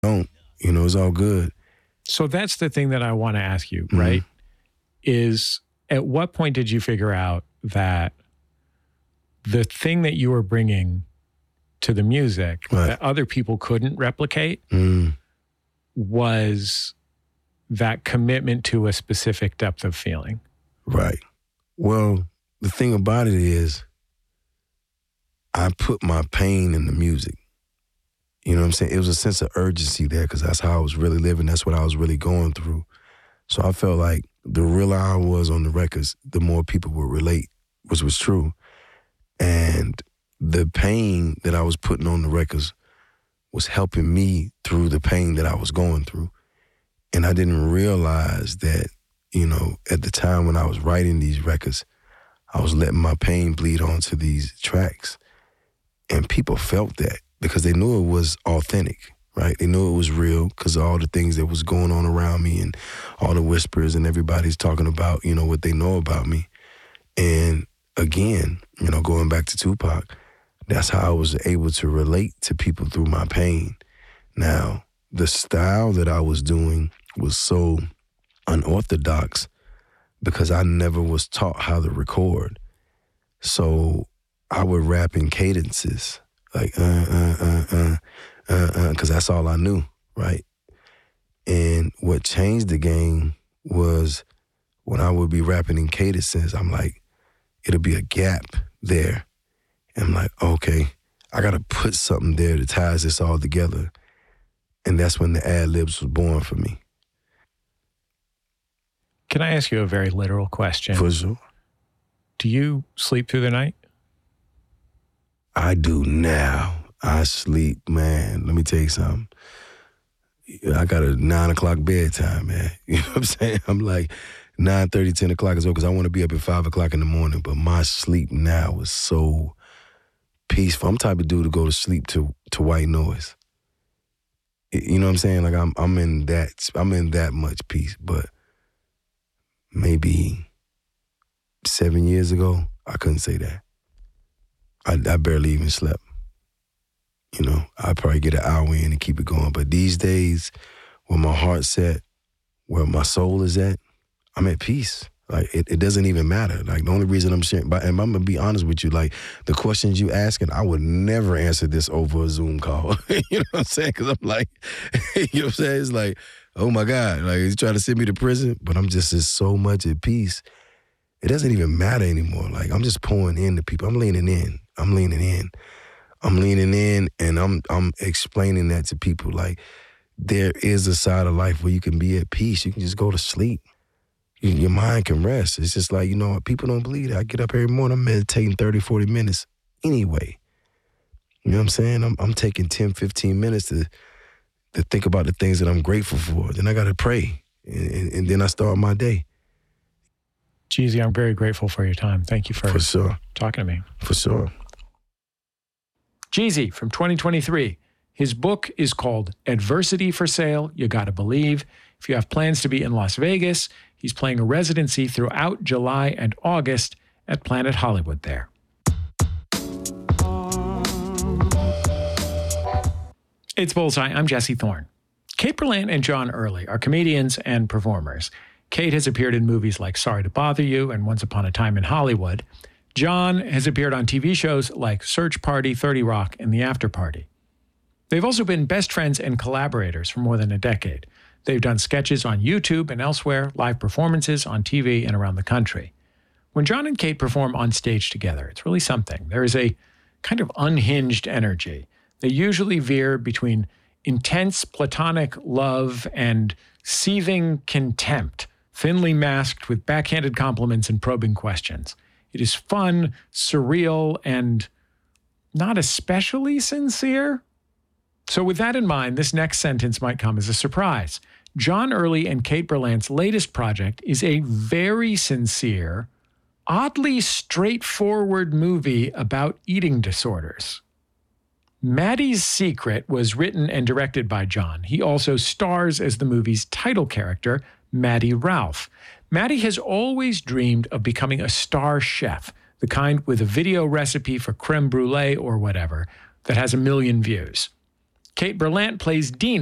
don't. It's all good. So that's the thing that I want to ask you, right? Is at what point did you figure out that the thing that you were bringing to the music that other people couldn't replicate was that commitment to a specific depth of feeling? Right. Well, the thing about it is I put my pain in the music. You know what I'm saying? It was a sense of urgency there because that's how I was really living. That's what I was really going through. So I felt like the realer I was on the records, the more people would relate, which was true. And the pain that I was putting on the records was helping me through the pain that I was going through. And I didn't realize that, at the time when I was writing these records, I was letting my pain bleed onto these tracks. And people felt that because they knew it was authentic, right? They knew it was real because of all the things that was going on around me and all the whispers and everybody's talking about, what they know about me. And again, going back to Tupac, that's how I was able to relate to people through my pain. Now, the style that I was doing was so unorthodox because I never was taught how to record. So I would rap in cadences, like, because that's all I knew, right? And what changed the game was when I would be rapping in cadences, I'm like, it'll be a gap there. And I'm like, okay, I got to put something there that ties this all together. And that's when the ad-libs was born for me. Can I ask you a very literal question? For sure. Do you sleep through the night? I do now. I sleep, man. Let me tell you something. I got a 9 o'clock bedtime, man. You know what I'm saying? I'm like 9:30, 10 o'clock is over because I want to be up at 5 o'clock in the morning. But my sleep now is so peaceful. I'm the type of dude to go to sleep to white noise. You know what I'm saying? Like I'm in that much peace. But maybe 7 years ago, I couldn't say that. I barely even slept. I'd probably get an hour in and keep it going. But these days, where my heart's at, where my soul is at, I'm at peace. Like, it doesn't even matter. Like, the only reason I'm sharing, and I'm going to be honest with you, like, the questions you asking, I would never answer this over a Zoom call. You know what I'm saying? Because I'm like, you know what I'm saying? It's like, oh my God, like, he's trying to send me to prison, but I'm just so much at peace. It doesn't even matter anymore. Like, I'm just pouring into people. I'm leaning in, and I'm explaining that to people. Like, there is a side of life where you can be at peace. You can just go to sleep. Your mind can rest. It's just like, people don't believe that. I get up every morning, I'm meditating 30, 40 minutes anyway. You know what I'm saying? I'm taking 10, 15 minutes to think about the things that I'm grateful for. Then I got to pray, and then I start my day. Jeezy, I'm very grateful for your time. Thank you for sure. talking to me. For sure. Jeezy from 2023. His book is called Adversity for Sale, You Gotta Believe. If you have plans to be in Las Vegas, he's playing a residency throughout July and August at Planet Hollywood there. It's Bullseye. I'm Jesse Thorne. Kate Berlant and John Early are comedians and performers. Kate has appeared in movies like Sorry to Bother You and Once Upon a Time in Hollywood. John has appeared on TV shows like Search Party, 30 Rock, and The After Party. They've also been best friends and collaborators for more than a decade. They've done sketches on YouTube and elsewhere, live performances on TV and around the country. When John and Kate perform on stage together, it's really something. There is a kind of unhinged energy. They usually veer between intense platonic love and seething contempt, thinly masked with backhanded compliments and probing questions. It is fun, surreal, and not especially sincere. So with that in mind, this next sentence might come as a surprise. John Early and Kate Berlant's latest project is a very sincere, oddly straightforward movie about eating disorders. Maddie's Secret was written and directed by John. He also stars as the movie's title character, Maddie Ralph. Maddie has always dreamed of becoming a star chef, the kind with a video recipe for creme brulee or whatever that has 1 million views. Kate Berlant plays Dina,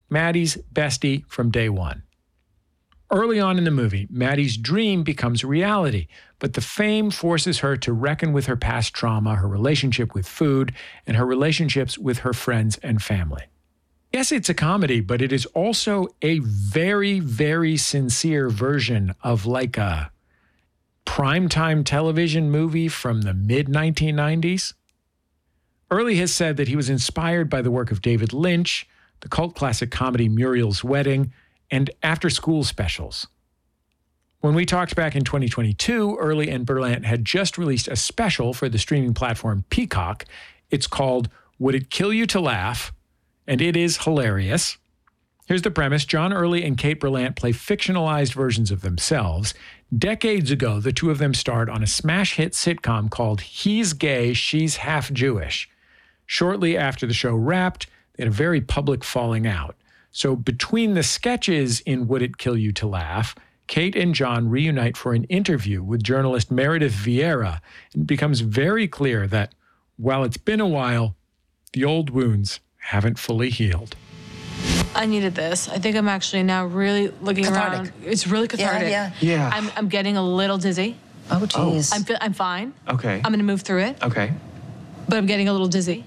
Maddie's bestie from day one. Early on in the movie, Maddie's dream becomes reality, but the fame forces her to reckon with her past trauma, her relationship with food, and her relationships with her friends and family. Yes, it's a comedy, but it is also a very, very sincere version of like a primetime television movie from the mid-1990s. Early has said that he was inspired by the work of David Lynch, the cult classic comedy Muriel's Wedding, and after-school specials. When we talked back in 2022, Early and Berlant had just released a special for the streaming platform Peacock. It's called Would It Kill You to Laugh? And it is hilarious. Here's the premise. John Early and Kate Berlant play fictionalized versions of themselves. Decades ago, the two of them starred on a smash hit sitcom called He's Gay, She's Half Jewish. Shortly after the show wrapped, they had a very public falling out. So between the sketches in Would It Kill You to Laugh, Kate and John reunite for an interview with journalist Meredith Vieira. It becomes very clear that while it's been a while, the old wounds haven't fully healed. I needed this. I think I'm actually now really looking cathartic. around. It's really cathartic. Yeah. I'm getting a little dizzy. Oh, geez. I'm fine. Okay. I'm going to move through it. Okay. But I'm getting a little dizzy.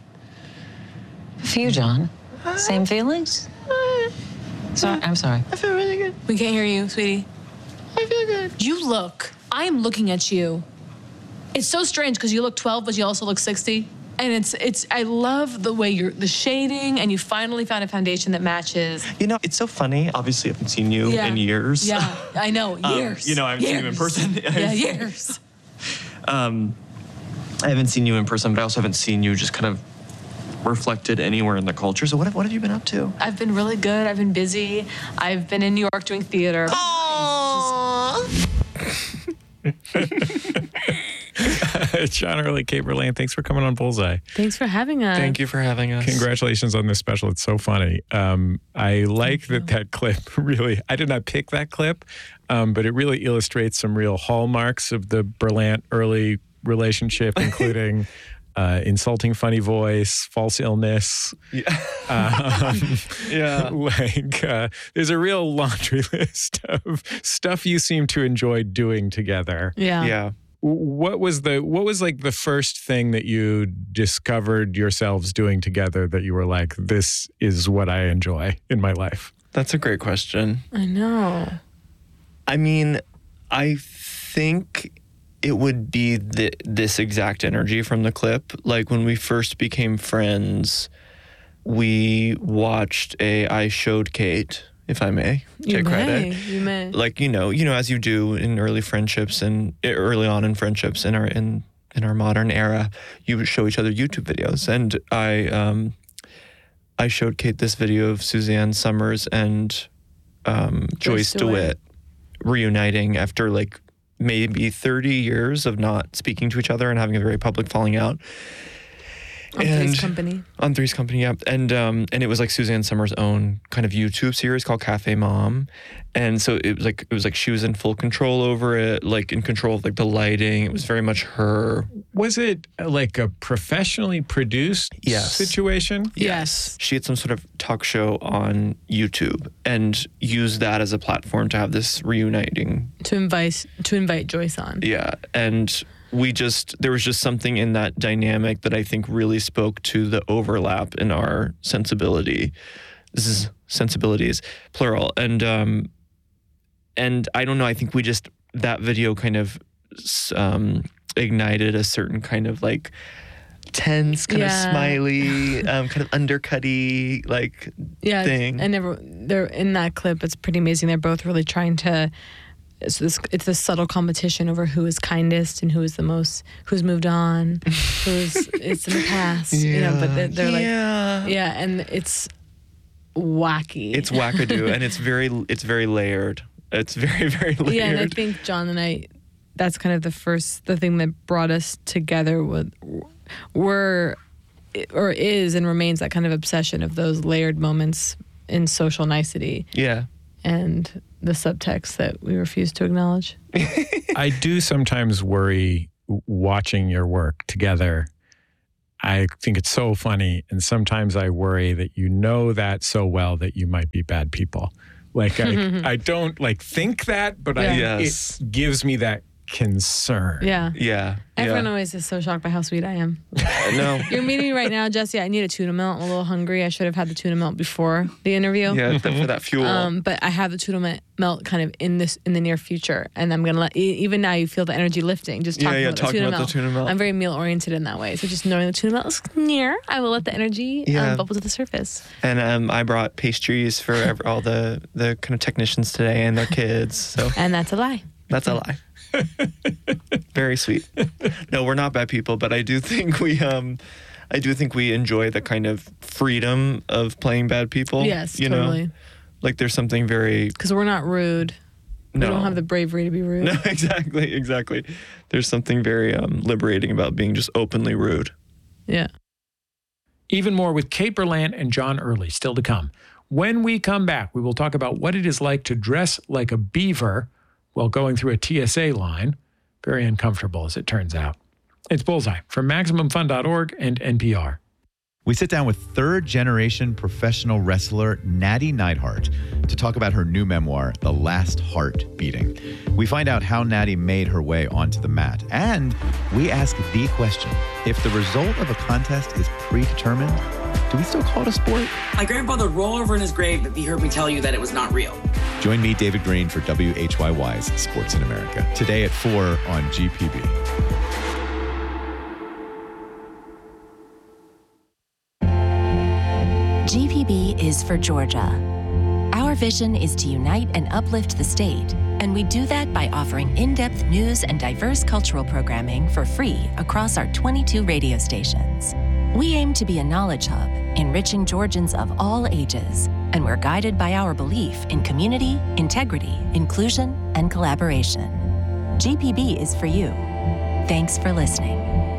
For you, John. Same feelings? Sorry, I'm sorry. I feel really good. We can't hear you, sweetie. I feel good. I am looking at you. It's so strange because you look 12, but you also look 60. And I love the way the shading, and you finally found a foundation that matches. You know, it's so funny. Obviously, I haven't seen you in years. Yeah, I know, years. I haven't seen you in person. Years. I haven't seen you in person, but I also haven't seen you just kind of reflected anywhere in the culture. So what have you been up to? I've been really good. I've been busy. I've been in New York doing theater. John Early, Kate Berlant, thanks for coming on Bullseye. Thanks for having us. Thank you for having us. Congratulations on this special. It's so funny. I like that clip, really. I did not pick that clip, but it really illustrates some real hallmarks of the Berlant-Early relationship, including insulting funny voice, false illness. There's a real laundry list of stuff you seem to enjoy doing together. Yeah. What was like the first thing that you discovered yourselves doing together that you were like, this is what I enjoy in my life? That's a great question. I know. I mean, I think it would be this exact energy from the clip. Like when we first became friends, we watched I showed Kate, if I may take credit. You may. Like, you know, as you do in early friendships and early on in friendships in our modern era, you would show each other YouTube videos. And I showed Kate this video of Suzanne Summers and Joyce DeWitt reuniting after like maybe 30 years of not speaking to each other and having a very public falling out. On Three's Company. On Three's Company, yeah. And it was like Suzanne Summers' own kind of YouTube series called Cafe Mom. And so it was like she was in full control over it, like in control of like the lighting. It was very much her. Was it like a professionally produced situation? Yes. She had some sort of talk show on YouTube and used that as a platform to have this reuniting. To invite Joyce on. Yeah. And there was just something in that dynamic that I think really spoke to the overlap in our sensibility. This is sensibilities, plural. And I don't know, I think that video kind of ignited a certain kind of like tense, kind of smiley, kind of undercutty thing. And they're in that clip, it's pretty amazing. They're both really trying to. It's this subtle competition over who is kindest and who's moved on, it's in the past, but they're like, and it's wacky. It's wackadoo, and it's very layered. It's very, very layered. Yeah, and I think John and I, that's kind of the thing that brought us together is and remains that kind of obsession of those layered moments in social nicety. Yeah. And the subtext that we refuse to acknowledge. I do sometimes worry watching your work together I think it's so funny. And sometimes I worry that you know that so well that you might be bad people. Like, I don't like think that, but Yes. it gives me that concern. Yeah. Yeah. Everyone always is so shocked by how sweet I am. No. You're meeting me right now, Jesse. I need a tuna melt. I'm a little hungry. I should have had the tuna melt before the interview. Yeah, for that fuel. But I have the tuna melt kind of in the near future, and I'm gonna let even now you feel the energy lifting. Just talking about, talking the, tuna about melt. the tuna melt. I'm very meal oriented in that way. So just knowing the tuna melt is near, I will let the energy bubble to the surface. And I brought pastries for all the kind of technicians today and their kids. So And that's a lie. that's a lie. Very sweet. No, we're not bad people, but I do think we enjoy the kind of freedom of playing bad people. Yes, you totally. know, like there's something very Because we're not rude. no. We don't have the bravery to be rude. No, exactly. There's something very liberating about being just openly rude. Yeah. Even more with Kate Berlant and John Early still to come. When we come back, we will talk about what it is like to dress like a beaver while going through a TSA line. Very uncomfortable, as it turns out. It's Bullseye from MaximumFun.org and NPR. We sit down with third-generation professional wrestler Natty Neidhart to talk about her new memoir, The Last Heart Beating. We find out how Natty made her way onto the mat, and we ask the question, if the result of a contest is predetermined, do we still call it a sport? My grandfather would roll over in his grave if he heard me tell you that it was not real. Join me, David Green, for WHYY's Sports in America, today at 4 on GPB. GPB is for Georgia. Our vision is to unite and uplift the state, and we do that by offering in-depth news and diverse cultural programming for free across our 22 radio stations. We aim to be a knowledge hub, enriching Georgians of all ages, and we're guided by our belief in community, integrity, inclusion, and collaboration. GPB is for you. Thanks for listening.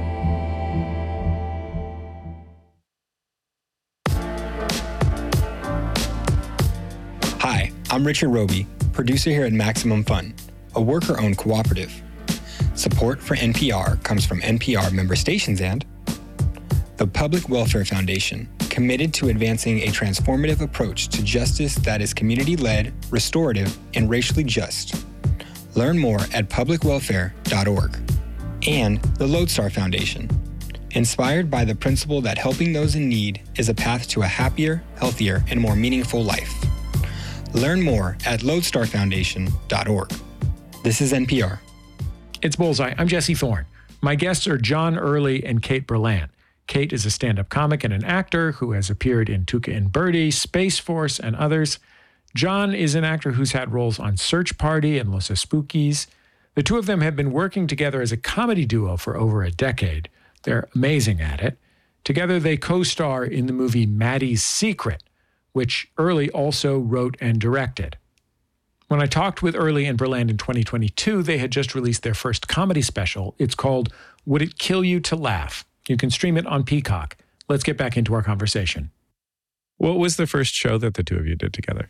Hi, I'm Richard Roby, producer here at Maximum Fun, a worker-owned cooperative. Support for NPR comes from NPR member stations and the Public Welfare Foundation, committed to advancing a transformative approach to justice that is community-led, restorative, and racially just. Learn more at publicwelfare.org. And the Lodestar Foundation, inspired by the principle that helping those in need is a path to a happier, healthier, and more meaningful life. Learn more at lodestarfoundation.org. This is NPR. It's Bullseye. I'm Jesse Thorne. My guests are John Early and Kate Berlant. Kate is a stand-up comic and an actor who has appeared in Tuca and Birdie, Space Force, and others. John is an actor who's had roles on Search Party and Los Spookies. The two of them have been working together as a comedy duo for over a decade. They're amazing at it. Together, they co-star in the movie Maddie's Secret, which Early also wrote and directed. When I talked with Early and Berlant in 2022, they had just released their first comedy special. It's called Would It Kill You to Laugh? You can stream it on Peacock. Let's get back into our conversation. What was the first show that the two of you did together?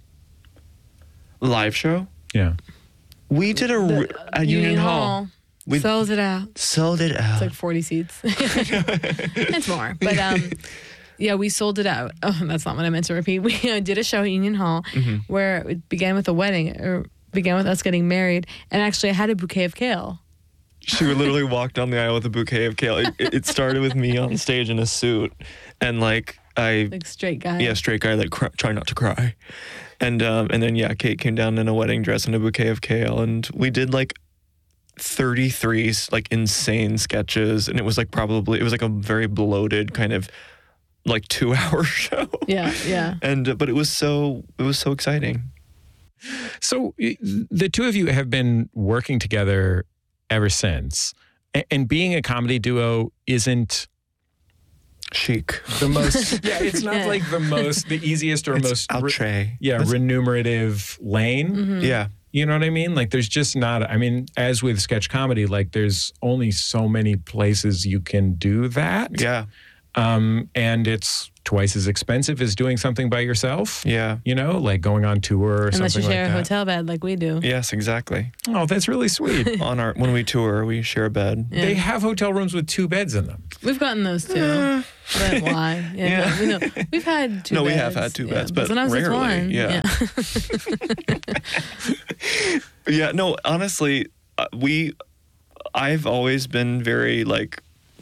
Live show? Yeah. We did a Union Hall. We Sold it out. sold it out. It's like 40 seats. It's more. But yeah, we sold it out. Oh, that's not what I meant to repeat. We did a show at Union Hall where it began with a wedding, or began with us getting married. And actually, I had a bouquet of kale. She would literally walk down the aisle with a bouquet of kale. It started with me on stage in a suit, and like Straight guy. Yeah, straight guy, like try not to cry. And then Kate came down in a wedding dress and a bouquet of kale, and we did like 33 like insane sketches, and it was like a very bloated kind of like 2-hour show. Yeah. And but it was so exciting. So the two of you have been working together ever since, and being a comedy duo isn't chic. The most, it's not like the easiest or most outre. Remunerative lane. Mm-hmm. Yeah. You know what I mean? Like there's just not, I mean, as with sketch comedy, like there's only so many places you can do that. Yeah. And it's twice as expensive as doing something by yourself. Yeah. You know, like going on tour or Unless something you like share that. a hotel bed like we do. Yes, exactly. Oh, that's really sweet. When we tour, we share a bed. Yeah. They have hotel rooms with 2 beds in them. We've gotten those too. But why? Yeah. No, we've had two beds. No, we have had two beds, but when I was rarely. With one, Yeah, no, honestly, I've always been very like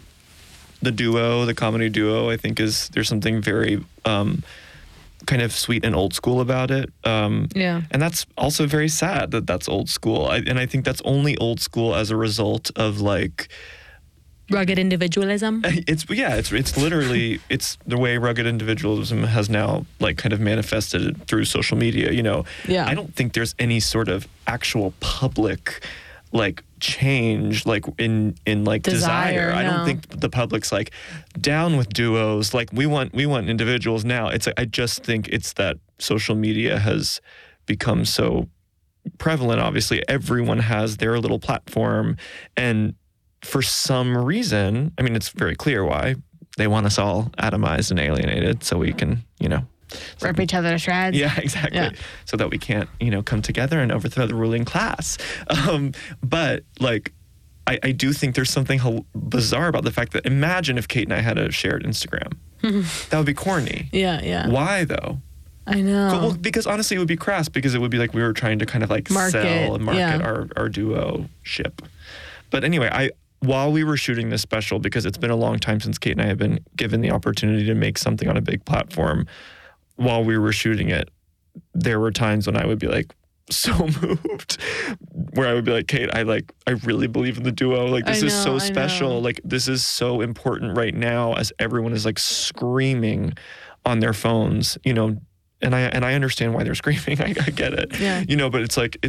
the comedy duo, I think there's something very kind of sweet and old school about it. Yeah. And that's also very sad that that's old school. And I think that's only old school as a result of like rugged individualism. It's literally it's the way rugged individualism has now like kind of manifested through social media, you know. Yeah. I don't think there's any sort of actual public like change like in like desire. I don't think the public's like down with duos. Like we want individuals now. I just think it's that social media has become so prevalent. Obviously, everyone has their little platform, and for some reason, I mean, it's very clear why they want us all atomized and alienated, so we can, you know, rip each other to shreds. Yeah, exactly. Yeah. So that we can't, you know, come together and overthrow the ruling class. But like, I do think there's something bizarre about the fact that imagine if Kate and I had a shared Instagram. That would be corny. Yeah. Why though? I know. Well, because honestly, it would be crass because it would be like we were trying to kind of like sell and market our duo ship. But anyway, while we were shooting this special, because it's been a long time since Kate and I have been given the opportunity to make something on a big platform, while we were shooting it, there were times when I would be like so moved, where I would be like, Kate, I really believe in the duo. Like this is so special. Like this is so important right now as everyone is like screaming on their phones, you know, and I understand why they're screaming. I get it. Yeah. You know, but it's like,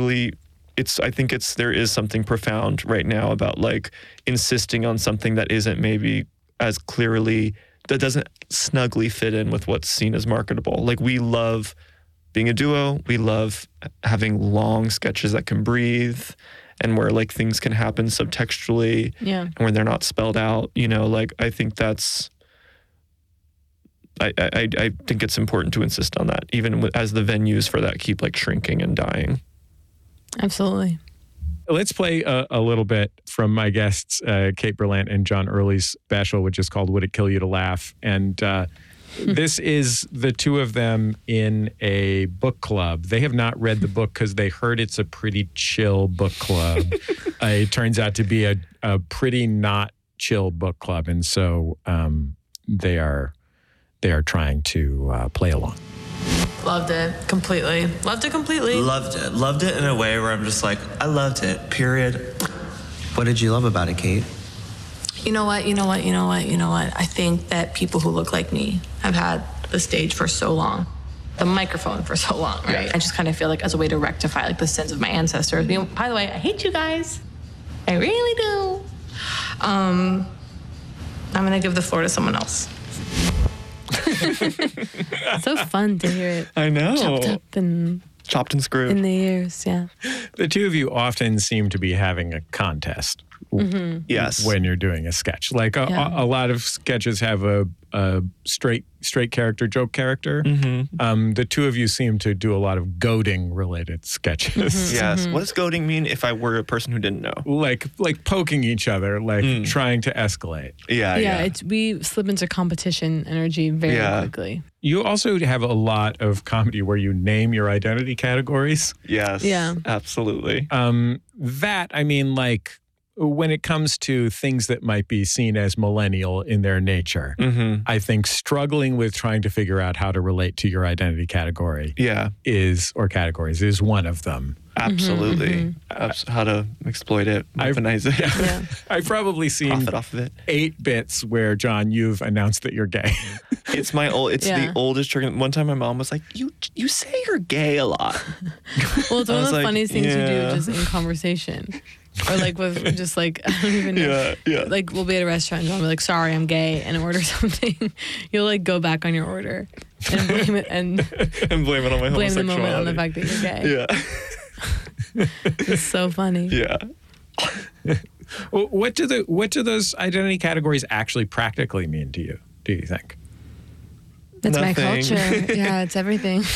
I think there is something profound right now about like insisting on something that isn't maybe as clearly, that doesn't snugly fit in with what's seen as marketable. Like we love being a duo. We love having long sketches that can breathe and where like things can happen subtextually and where they're not spelled out, you know, like I think that's, I think it's important to insist on that, even as the venues for that keep like shrinking and dying. Absolutely. Let's play a little bit from my guests, Kate Berlant and John Early's special, which is called Would It Kill You to Laugh? And this is the two of them in a book club. They have not read the book because they heard it's a pretty chill book club. It turns out to be a pretty not chill book club. And so they are trying to play along. Loved it completely. Loved it completely. Loved it. Loved it in a way where I'm just like, I loved it, period. What did you love about it, Kate? You know what? I think that people who look like me have had the stage for so long, the microphone for so long, right? I just kind of feel like as a way to rectify like the sins of my ancestors. You know, by the way, I hate you guys. I really do. I'm gonna give the floor to someone else. So fun to hear it. I know. Chopped and screwed in the ears. Yeah. The two of you often seem to be having a contest. Mm-hmm. Yes. When you're doing a sketch, like a lot of sketches have a straight character, joke character. Mm-hmm. The two of you seem to do a lot of goading related sketches. Mm-hmm. Yes. What does goading mean if I were a person who didn't know? Like poking each other, like trying to escalate. Yeah. We slip into competition energy very quickly. You also have a lot of comedy where you name your identity categories. Yes. Yeah. Absolutely. When it comes to things that might be seen as millennial in their nature, I think struggling with trying to figure out how to relate to your identity category is one of them. Absolutely. How to exploit it, weaponize it. Yeah. I've probably seen profit off of it. 8 bits where, John, you've announced that you're gay. It's the oldest trick. One time my mom was like, you say you're gay a lot. Well, it's one of the funniest things you do just in conversation. Or like with just like, I don't even know. Yeah. Like we'll be at a restaurant and I'll be like, sorry, I'm gay, and order something. You'll like go back on your order and blame it and blame it on my homosexuality. Blame the moment on the fact that you're gay. Yeah. It's so funny. Yeah. Well, what do those identity categories actually practically mean to you, do you think? It's my culture. Yeah, it's everything.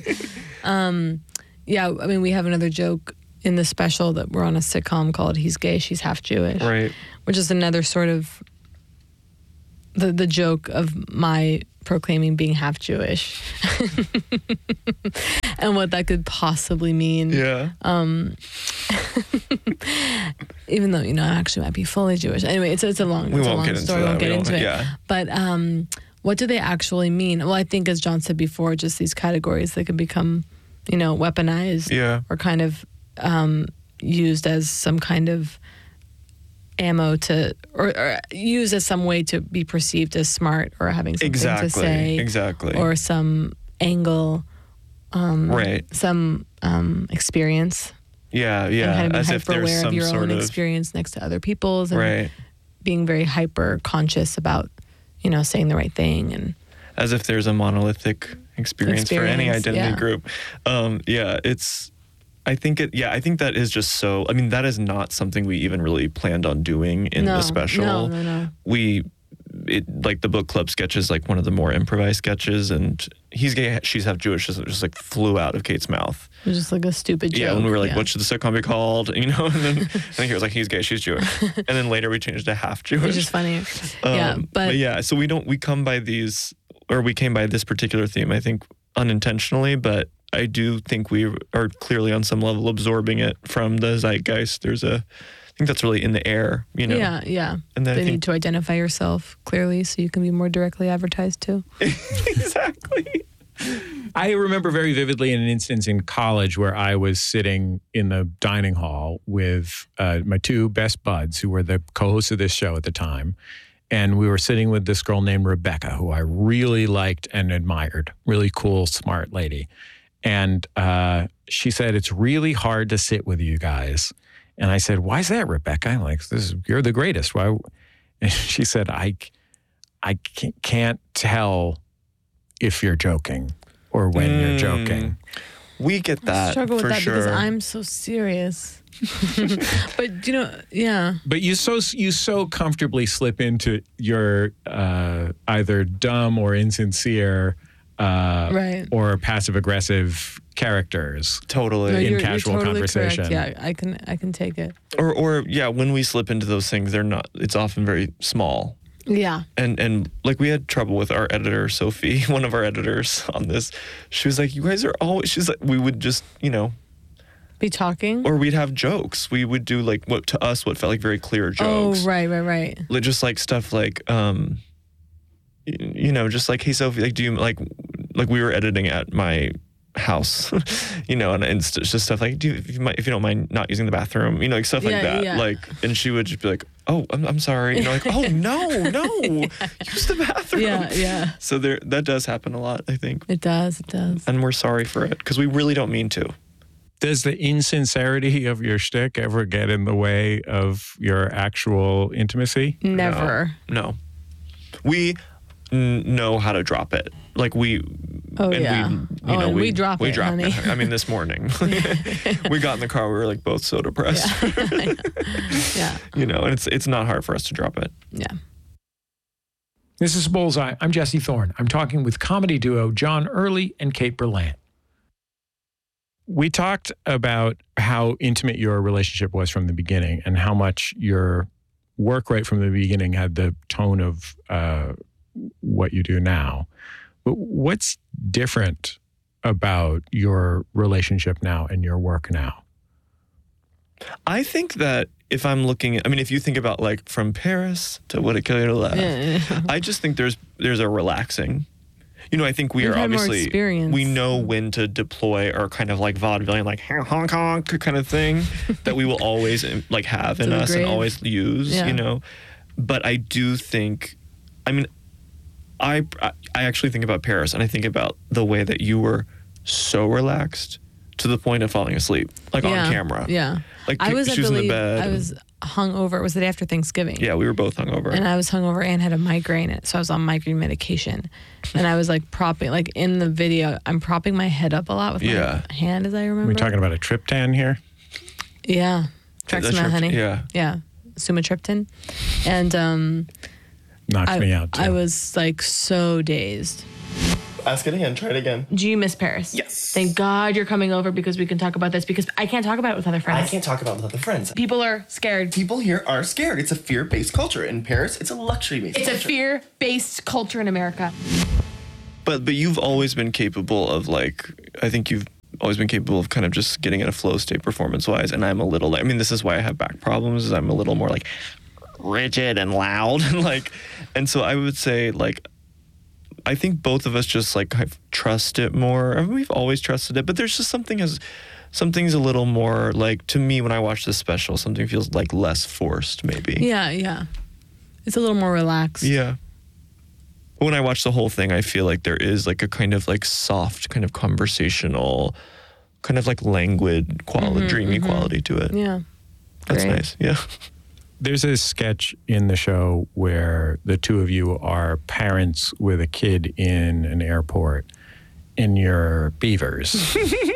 We have another joke in the special that we're on a sitcom called He's Gay, She's Half Jewish. Right. Which is another sort of the joke of my proclaiming being half Jewish and what that could possibly mean. Yeah. Even though, I actually might be fully Jewish. Anyway, it's a long story. We won't get into it. Yeah. But what do they actually mean? Well, I think, as John said before, just these categories that can become, weaponized or kind of used as some kind of ammo to, or used as some way to be perceived as smart or having something to say. Exactly. Or some angle, some experience. Yeah. And kind of as being if there's hyper-aware some of your sort own of experience next to other people's. And being very hyper-conscious about, saying the right thing. And as if there's a monolithic experience for any identity group. I think that is just so, that is not something we even really planned on doing in the special. No. The book club sketch is like one of the more improvised sketches, and he's gay, she's half Jewish, just like flew out of Kate's mouth. It was just like a stupid joke. Yeah, when we were like, what should the sitcom be called? And then I think he was like, he's gay, she's Jewish. And then later we changed to half Jewish. Which is funny. So we came by this particular theme, I think, unintentionally, but I do think we are clearly on some level absorbing it from the zeitgeist. I think that's really in the air, Yeah. And then they need to identify yourself clearly so you can be more directly advertised to. Exactly. I remember very vividly an instance in college where I was sitting in the dining hall with my two best buds, who were the co-hosts of this show at the time. And we were sitting with this girl named Rebecca, who I really liked and admired. Really cool, smart lady. And she said, it's really hard to sit with you guys. And I said, why is that, Rebecca? I'm like, you're the greatest. Why? And she said, I can't tell if you're joking or when you're joking. We get that. I struggle with that sure. because I'm so serious. But But you so comfortably slip into your either dumb or insincere or passive aggressive characters. Totally. In casual totally conversation. Correct. Yeah, I can take it. Or when we slip into those things, it's often very small. Yeah. And like we had trouble with our editor, Sophie, one of our editors on this. She was like, you guys are always, she's like, we would just, be talking? Or we'd have jokes. We would do like what felt like very clear jokes. Oh, right. Just like stuff like, just like, hey, Sophie, like, do you like we were editing at my house, and it's just stuff like, if you don't mind not using the bathroom, like stuff like that. Yeah. Like, and she would just be like, oh, I'm sorry. Like, oh, no, use the bathroom. Yeah. So that does happen a lot, I think. It does. And we're sorry for it because we really don't mean to. Does the insincerity of your shtick ever get in the way of your actual intimacy? Never. No. We know how to drop it. Like we drop it, honey. I mean, this morning we got in the car. We were like both so depressed. Yeah. And it's not hard for us to drop it. Yeah. This is Bullseye. I'm Jesse Thorne. I'm talking with comedy duo John Early and Kate Berlant. We talked about how intimate your relationship was from the beginning and how much your work right from the beginning had the tone of what you do now. But what's different about your relationship now and your work now? I think that if I'm looking at, if you think about like from Paris to What a Killer to Laugh, I just think there's a relaxing. I think we are obviously, we know when to deploy our kind of like vaudevillian, like Hong Kong kind of thing that we will always like have in us and always use, But I do think, I actually think about Paris and I think about the way that you were so relaxed to the point of falling asleep, like on camera. Yeah. Like I was in the bed. I was hungover. It was the day after Thanksgiving. Yeah, we were both hungover. And I was hungover and had a migraine, so I was on migraine medication. And I was like propping, like in the video, I'm propping my head up a lot with my hand, as I remember. Are we talking about a triptan here? Yeah. Traxameth, honey. Yeah. Sumatriptan. And knocks me out too. I was like so dazed. Ask it again. Try it again. Do you miss Paris? Yes. Thank God you're coming over because we can talk about this, because I can't talk about it with other friends. I can't talk about it with other friends. People are scared. People here are scared. It's a fear-based culture. In Paris, it's a luxury-based culture. It's a fear-based culture in America. But you've always been capable of, like, I think you've always been capable of kind of just getting in a flow state performance-wise, and I'm a little, I mean, this is why I have back problems, is I'm a little more, like, rigid and loud, and, like, and so I would say, like, I think both of us just, like, kind of trust it more. I mean, we've always trusted it, but there's just something's a little more, like, to me, when I watch this special, something feels, like, less forced, maybe. Yeah. It's a little more relaxed. Yeah. When I watch the whole thing, I feel like there is, like, a kind of, like, soft, kind of conversational, kind of, like, languid quality, dreamy quality to it. Yeah. That's Great. nice. Yeah. There's a sketch in the show where the two of you are parents with a kid in an airport and you're beavers.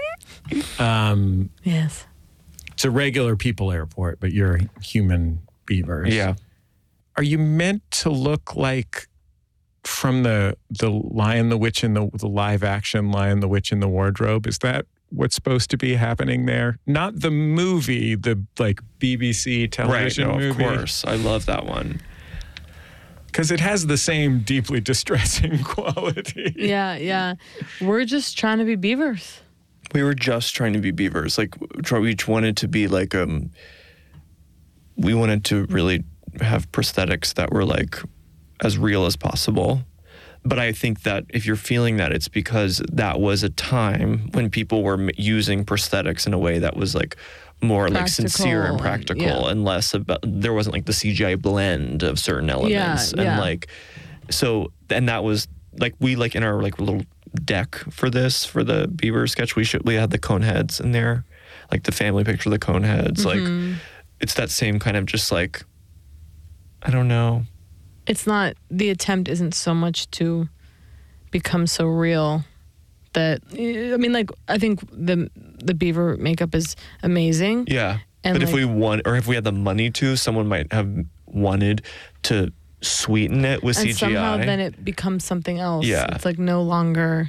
Yes. It's a regular people airport, but you're human beavers. Yeah. Are you meant to look like from the Lion, the Witch, and the live action Lion, the Witch, and the Wardrobe? Is that what's supposed to be happening there? Not the movie, the like BBC television movie. Of course. I love that one. Because it has the same deeply distressing quality. Yeah. We're just trying to be beavers. We were just trying to be beavers. Like, we each wanted to be like, we wanted to really have prosthetics that were like as real as possible. But I think that if you're feeling that, it's because that was a time when people were using prosthetics in a way that was like more like sincere and practical and less about, there wasn't like the CGI blend of certain elements. And like, so, and that was like, we like in our like little deck for the beaver sketch, we had the cone heads in there, like the family picture of the cone heads. Like, it's that same kind of just like, I don't know. It's not, the attempt isn't so much to become so real that, I mean, like, I think the beaver makeup is amazing. Yeah. And but like, if we had the money to, someone might have wanted to sweeten it with and CGI. somehow then it becomes something else. Yeah. It's like no longer,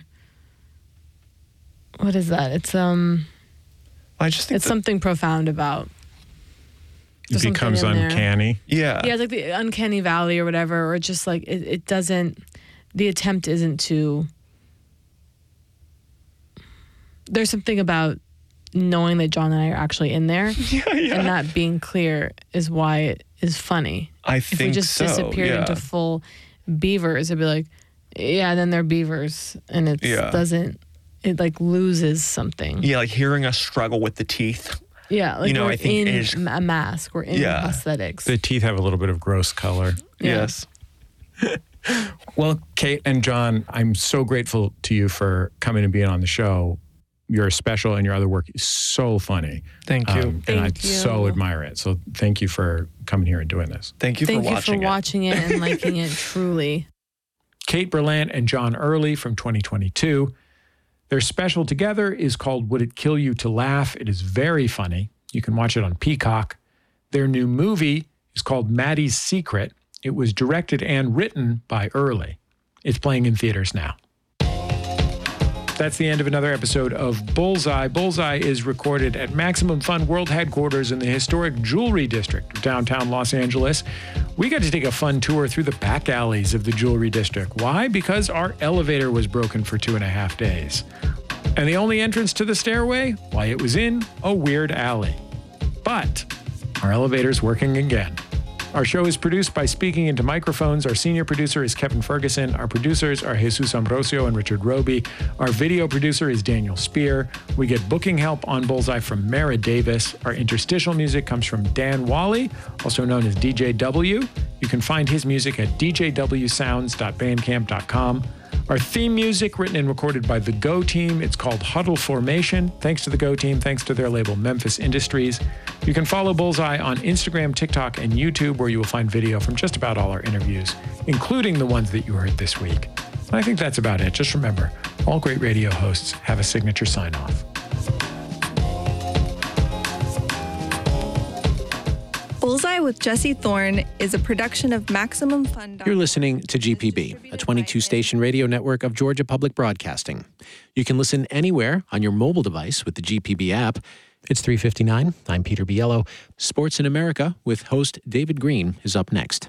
what is that? It's I just think it's something profound about. It becomes uncanny. Yeah. Yeah, it's like the uncanny valley or whatever, or just like it doesn't, the attempt isn't to, there's something about knowing that John and I are actually in there and not being clear is why it is funny. I think if we just disappeared into full beavers, it'd be like, yeah, then they're beavers, and it doesn't, it like loses something. Yeah, like hearing us struggle with the teeth. Yeah, like we're I think in a mask, we're in prosthetics. The teeth have a little bit of gross color. Yeah. Yes. Well, Kate and John, I'm so grateful to you for coming and being on the show. Your special and your other work is so funny. Thank you. And I so admire it. So thank you for coming here and doing this. Thank you for watching it and liking it, truly. Kate Berlant and John Early from 2022. Their special together is called Would It Kill You to Laugh? It is very funny. You can watch it on Peacock. Their new movie is called Maddie's Secret. It was directed and written by Early. It's playing in theaters now. That's the end of another episode of Bullseye. Bullseye is recorded at Maximum Fun World Headquarters in the historic Jewelry District of downtown Los Angeles. We got to take a fun tour through the back alleys of the Jewelry District. Why? Because our elevator was broken for 2.5 days. And the only entrance to the stairway? Why, it was in a weird alley. But our elevator's working again. Our show is produced by Speaking Into Microphones. Our senior producer is Kevin Ferguson. Our producers are Jesus Ambrosio and Richard Roby. Our video producer is Daniel Spear. We get booking help on Bullseye from Mara Davis. Our interstitial music comes from Dan Wally, also known as DJ W. You can find his music at djwsounds.bandcamp.com. Our theme music, written and recorded by the Go Team. It's called Huddle Formation. Thanks to the Go Team. Thanks to their label, Memphis Industries. You can follow Bullseye on Instagram, TikTok, and YouTube, where you will find video from just about all our interviews, including the ones that you heard this week. And I think that's about it. Just remember, all great radio hosts have a signature sign-off. Bullseye with Jesse Thorne is a production of Maximum Fun. You're listening to GPB, a 22-station radio network of Georgia Public Broadcasting. You can listen anywhere on your mobile device with the GPB app. It's 3:59. I'm Peter Biello. Sports in America with host David Green is up next.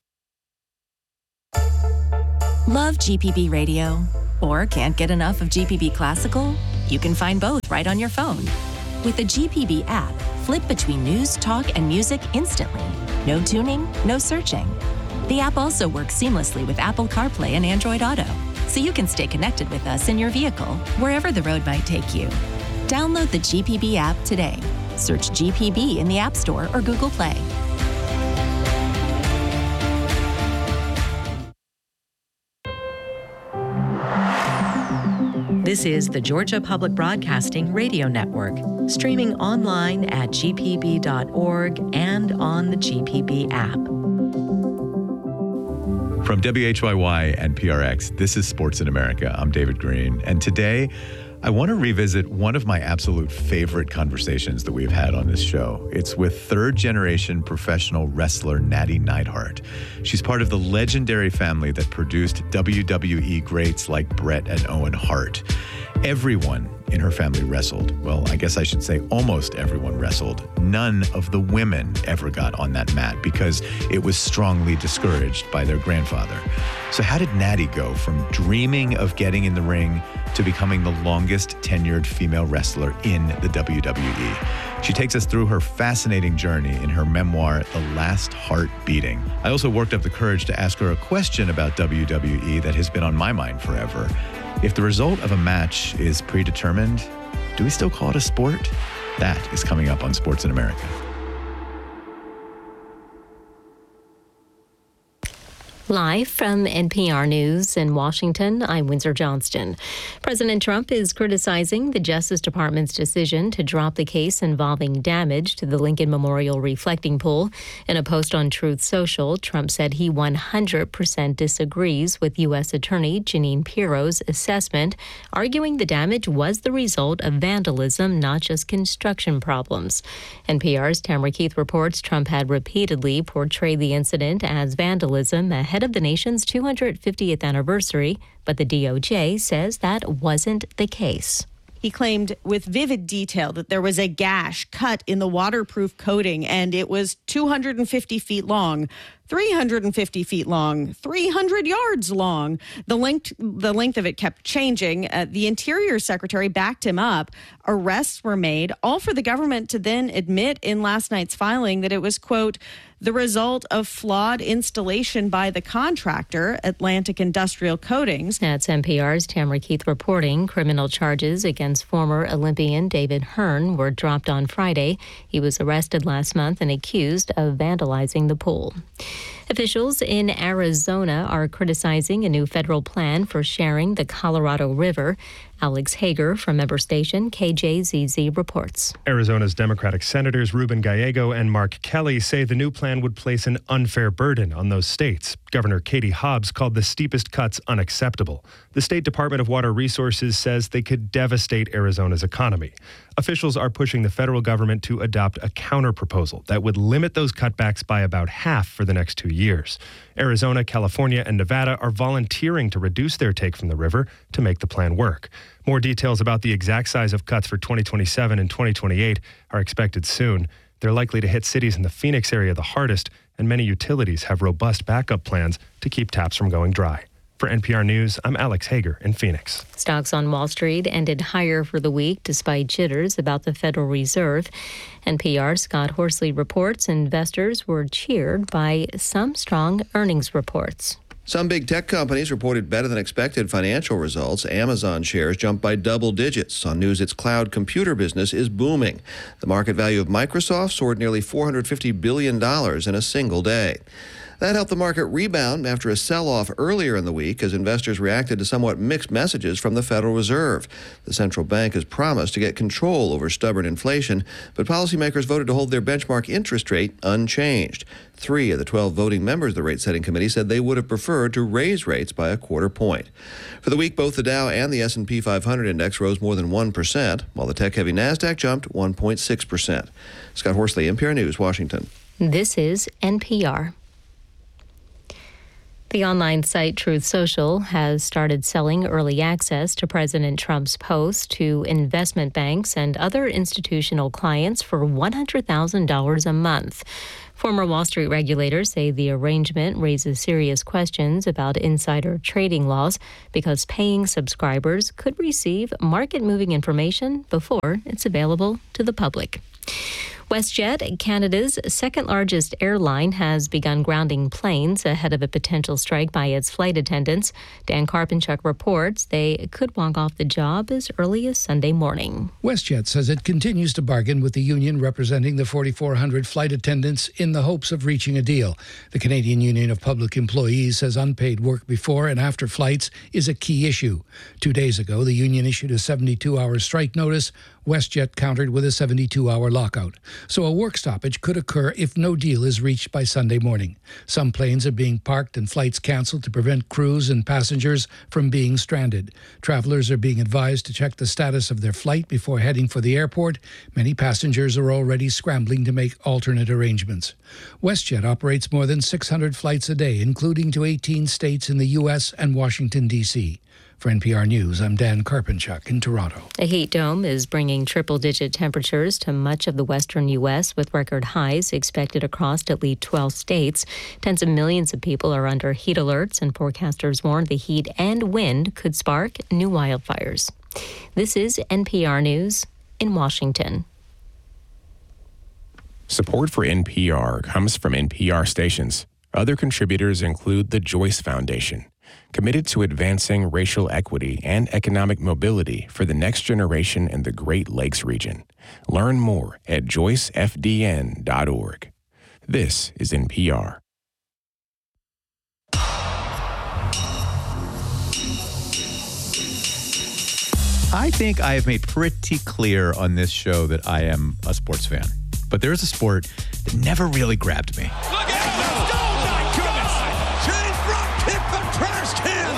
Love GPB Radio? Or can't get enough of GPB Classical? You can find both right on your phone. With the GPB app, flip between news, talk, and music instantly. No tuning, no searching. The app also works seamlessly with Apple CarPlay and Android Auto, so you can stay connected with us in your vehicle, wherever the road might take you. Download the GPB app today. Search GPB in the App Store or Google Play. This is the Georgia Public Broadcasting Radio Network, streaming online at gpb.org and on the GPB app. From WHYY and PRX, this is Sports in America. I'm David Green, and today I want to revisit one of my absolute favorite conversations that we've had on this show. It's with third-generation professional wrestler Natty Neidhart. She's part of the legendary family that produced WWE greats like Bret and Owen Hart. Everyone in her family wrestled. Well, I guess I should say almost everyone wrestled. None of the women ever got on that mat because it was strongly discouraged by their grandfather. So how did Natty go from dreaming of getting in the ring to becoming the longest tenured female wrestler in the WWE? She takes us through her fascinating journey in her memoir, The Last Heart Beating. I also worked up the courage to ask her a question about WWE that has been on my mind forever. If the result of a match is predetermined, do we still call it a sport? That is coming up on Sports in America. Live from NPR News in Washington, I'm Windsor Johnston. President Trump is criticizing the Justice Department's decision to drop the case involving damage to the Lincoln Memorial reflecting pool. In a post on Truth Social, Trump said he 100% disagrees with U.S. Attorney Jeanine Pirro's assessment, arguing the damage was the result of vandalism, not just construction problems. NPR's Tamara Keith reports Trump had repeatedly portrayed the incident as vandalism ahead of the nation's 250th anniversary, but the DOJ says that wasn't the case. He claimed with vivid detail that there was a gash cut in the waterproof coating and it was 250 feet long, 350 feet long, 300 yards long. The length of it kept changing. The Interior Secretary backed him up. Arrests were made, all for the government to then admit in last night's filing that it was, quote, the result of flawed installation by the contractor, Atlantic Industrial Coatings. That's NPR's Tamara Keith reporting. Criminal charges against former Olympian David Hearn were dropped on Friday. He was arrested last month and accused of vandalizing the pool. Officials in Arizona are criticizing a new federal plan for sharing the Colorado River. Alex Hager from member station KJZZ reports. Arizona's Democratic Senators Ruben Gallego and Mark Kelly say the new plan would place an unfair burden on those states. Governor Katie Hobbs called the steepest cuts unacceptable. The State Department of Water Resources says they could devastate Arizona's economy. Officials are pushing the federal government to adopt a counterproposal that would limit those cutbacks by about half for the next 2 years. Arizona, California, and Nevada are volunteering to reduce their take from the river to make the plan work. More details about the exact size of cuts for 2027 and 2028 are expected soon. They're likely to hit cities in the Phoenix area the hardest, and many utilities have robust backup plans to keep taps from going dry. For NPR News, I'm Alex Hager in Phoenix. Stocks on Wall Street ended higher for the week despite jitters about the Federal Reserve. NPR's Scott Horsley reports investors were cheered by some strong earnings reports. Some big tech companies reported better than expected financial results. Amazon shares jumped by double digits on news its cloud computer business is booming. The market value of Microsoft soared nearly $450 billion in a single day. That helped the market rebound after a sell-off earlier in the week as investors reacted to somewhat mixed messages from the Federal Reserve. The central bank has promised to get control over stubborn inflation, but policymakers voted to hold their benchmark interest rate unchanged. 3 of the 12 voting members of the rate-setting committee said they would have preferred to raise rates by a quarter point. For the week, both the Dow and the S&P 500 index rose more than 1%, while the tech-heavy NASDAQ jumped 1.6%. Scott Horsley, NPR News, Washington. This is NPR. The online site Truth Social has started selling early access to President Trump's posts to investment banks and other institutional clients for $100,000 a month. Former Wall Street regulators say the arrangement raises serious questions about insider trading laws because paying subscribers could receive market-moving information before it's available to the public. WestJet, Canada's second-largest airline, has begun grounding planes ahead of a potential strike by its flight attendants. Dan Karpenchuk reports they could walk off the job as early as Sunday morning. WestJet says it continues to bargain with the union representing the 4,400 flight attendants in the hopes of reaching a deal. The Canadian Union of Public Employees says unpaid work before and after flights is a key issue. 2 days ago, the union issued a 72-hour strike notice. WestJet countered with a 72-hour lockout. So a work stoppage could occur if no deal is reached by Sunday morning. Some planes are being parked and flights canceled to prevent crews and passengers from being stranded. Travelers are being advised to check the status of their flight before heading for the airport. Many passengers are already scrambling to make alternate arrangements. WestJet operates more than 600 flights a day, including to 18 states in the U.S. and Washington, D.C. For NPR News, I'm Dan Karpenchuk in Toronto. A heat dome is bringing triple-digit temperatures to much of the western U.S., with record highs expected across at least 12 states. Tens of millions of people are under heat alerts, and forecasters warn the heat and wind could spark new wildfires. This is NPR News in Washington. Support for NPR comes from NPR stations. Other contributors include the Joyce Foundation, committed to advancing racial equity and economic mobility for the next generation in the Great Lakes region. Learn more at joycefdn.org. This is NPR. I think I have made pretty clear on this show that I am a sports fan. But there is a sport that never really grabbed me. Look at him! Oh, my goodness! James Brown kicked the trash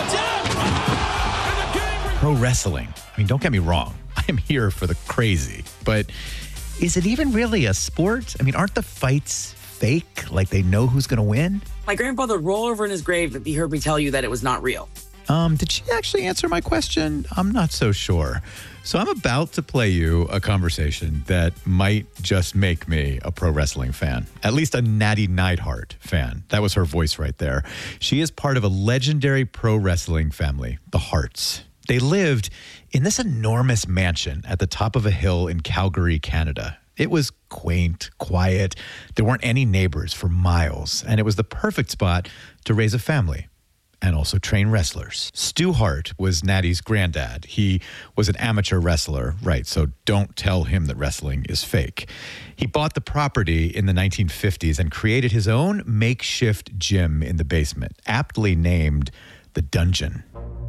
can! Pro wrestling. I mean, don't get me wrong. I am here for the crazy. But is it even really a sport? I mean, aren't the fights fake? Like they know who's going to win? My grandfather rolled over in his grave if he heard me tell you that it was not real. Did she actually answer my question? I'm not so sure. So I'm about to play you a conversation that might just make me a pro wrestling fan, at least a Natty Neidhart fan. That was her voice right there. She is part of a legendary pro wrestling family, the Harts. They lived in this enormous mansion at the top of a hill in Calgary, Canada. It was quaint, quiet. There weren't any neighbors for miles, and it was the perfect spot to raise a family and also train wrestlers. Stu Hart was Natty's granddad. He was an amateur wrestler, right, so don't tell him that wrestling is fake. He bought the property in the 1950s and created his own makeshift gym in the basement, aptly named the Dungeon.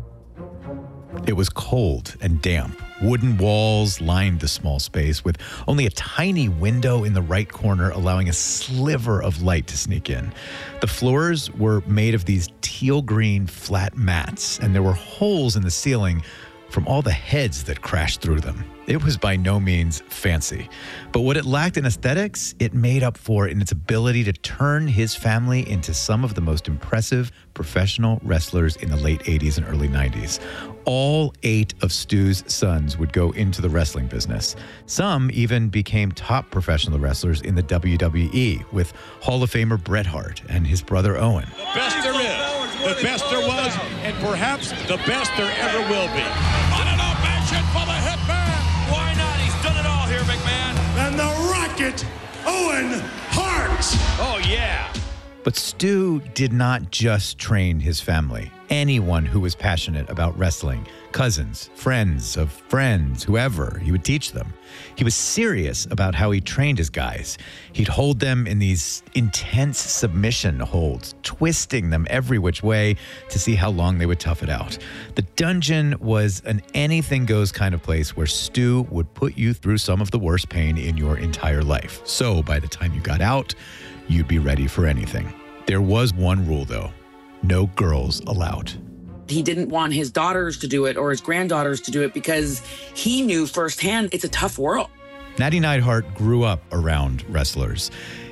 It was cold and damp. Wooden walls lined the small space with only a tiny window in the right corner allowing a sliver of light to sneak in. The floors were made of these teal green flat mats, and there were holes in the ceiling from all the heads that crashed through them. It was by no means fancy, but what it lacked in aesthetics, it made up for in its ability to turn his family into some of the most impressive professional wrestlers in the late 80s and early 90s. All 8 of Stu's sons would go into the wrestling business. Some even became top professional wrestlers in the WWE, with Hall of Famer Bret Hart and his brother Owen. The best there is, the best there was, and perhaps the best there ever will be. On an ovation for the Hitman! Why not? He's done it all here, McMahon. And the Rocket, Owen Hart! Oh, yeah. But Stu did not just train his family. Anyone who was passionate about wrestling, cousins, friends of friends, whoever, he would teach them. He was serious about how he trained his guys. He'd hold them in these intense submission holds, twisting them every which way to see how long they would tough it out. The Dungeon was an anything-goes kind of place where Stu would put you through some of the worst pain in your entire life. So by the time you got out, you'd be ready for anything. There was one rule, though. No girls allowed. He didn't want his daughters to do it or his granddaughters to do it because he knew firsthand it's a tough world. Natty Neidhart grew up around wrestlers.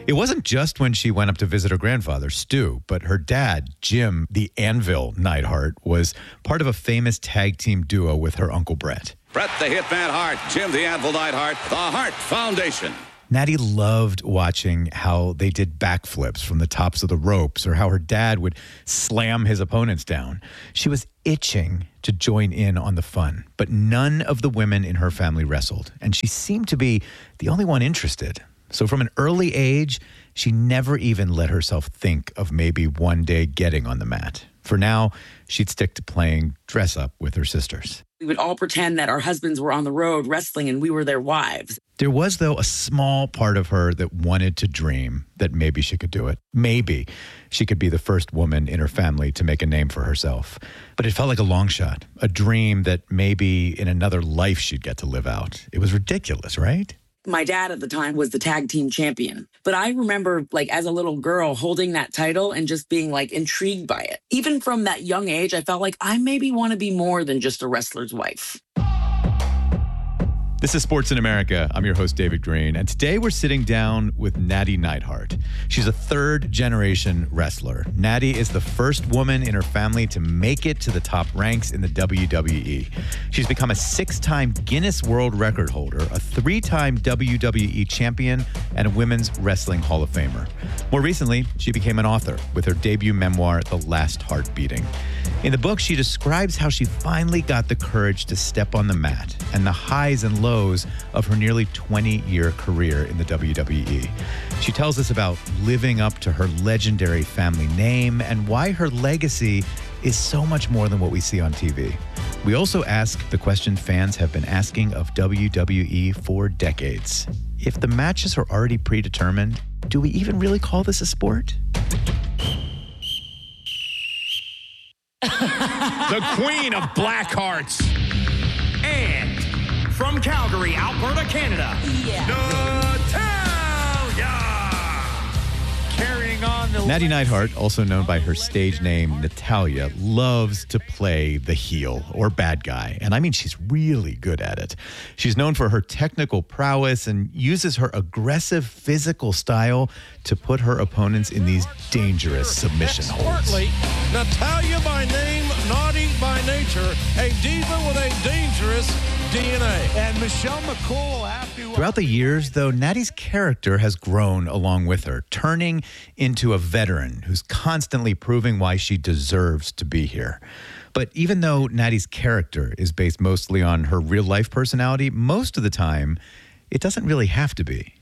It wasn't just when she went up to visit her grandfather, Stu, but her dad, Jim, the Anvil Neidhart, was part of a famous tag team duo with her Uncle Brett. Brett the Hitman Hart, Jim the Anvil Neidhart, the Hart Foundation. Natty loved watching how they did backflips from the tops of the ropes or how her dad would slam his opponents down. She was itching to join in on the fun, but none of the women in her family wrestled, and she seemed to be the only one interested. So from an early age, she never even let herself think of maybe one day getting on the mat. For now, she'd stick to playing dress up with her sisters. We would all pretend that our husbands were on the road wrestling and we were their wives. There was, though, a small part of her that wanted to dream that maybe she could do it. Maybe she could be the first woman in her family to make a name for herself. But it felt like a long shot, a dream that maybe in another life she'd get to live out. It was ridiculous, right? My dad at the time was the tag team champion. But I remember, as a little girl, holding that title and just being, intrigued by it. Even from that young age, I felt like I maybe want to be more than just a wrestler's wife. This is Sports in America. I'm your host, David Green, and today we're sitting down with Natty Neidhart. She's a third-generation wrestler. Natty is the first woman in her family to make it to the top ranks in the WWE. She's become a 6-time Guinness World Record holder, a 3-time WWE champion, and a Women's Wrestling Hall of Famer. More recently, she became an author with her debut memoir, The Last Heart Beating. In the book, she describes how she finally got the courage to step on the mat and the highs and lows of her nearly 20-year career in the WWE. She tells us about living up to her legendary family name and why her legacy is so much more than what we see on TV. We also ask the question fans have been asking of WWE for decades. If the matches are already predetermined, do we even really call this a sport? The queen of black hearts. And from Calgary, Alberta, Canada, Natalya. Carrying on the... Natty Neidhart, also known by her stage name Natalya, loves to play the heel or bad guy. And I mean, she's really good at it. She's known for her technical prowess and uses her aggressive physical style to put her opponents in these dangerous submission holds. Natalya by name, naughty by nature, a diva with a dangerous DNA. And Michelle McCool will have to... Throughout the years, though, Natty's character has grown along with her, turning into a veteran who's constantly proving why she deserves to be here. But even though Natty's character is based mostly on her real-life personality, most of the time, it doesn't really have to be.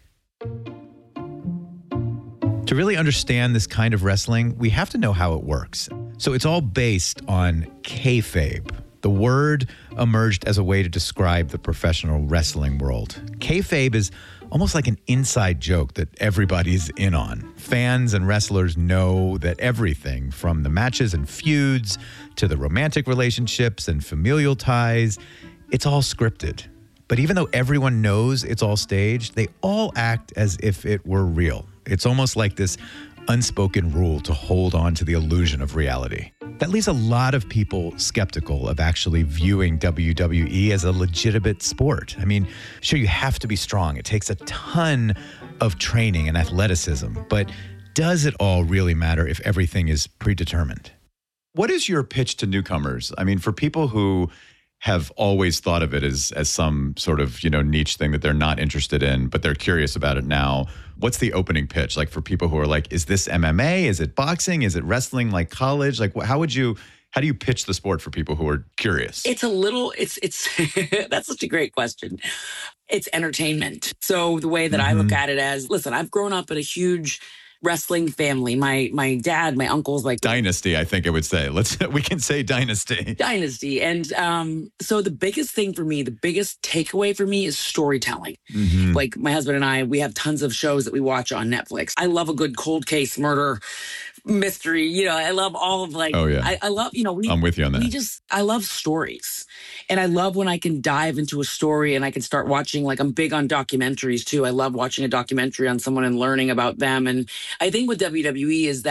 To really understand this kind of wrestling, we have to know how it works. So it's all based on kayfabe. The word emerged as a way to describe the professional wrestling world. Kayfabe is almost like an inside joke that everybody's in on. Fans and wrestlers know that everything from the matches and feuds to the romantic relationships and familial ties, it's all scripted. But even though everyone knows it's all staged, they all act as if it were real. It's almost like this unspoken rule to hold on to the illusion of reality. That leaves a lot of people skeptical of actually viewing WWE as a legitimate sport. I mean, sure, you have to be strong. It takes a ton of training and athleticism. But does it all really matter if everything is predetermined? What is your pitch to newcomers? I mean, for people who have always thought of it as some sort of, niche thing that they're not interested in, but they're curious about it now. What's the opening pitch? Like for people who are like, is this MMA? Is it boxing? Is it wrestling like college? Like how do you pitch the sport for people who are curious? It's that's such a great question. It's entertainment. So the way that I look at it as, listen, I've grown up in a huge wrestling family. My dad, my uncles, dynasty, I think I would say. We can say dynasty. Dynasty. And so the biggest thing for me, the biggest takeaway for me is storytelling. Like my husband and I, we have tons of shows that we watch on Netflix. I love a good cold case murder mystery. I love all of I love, I'm with you on that. I love stories. And I love when I can dive into a story and I can start watching, I'm big on documentaries too. I love watching a documentary on someone and learning about them. And I think with WWE is that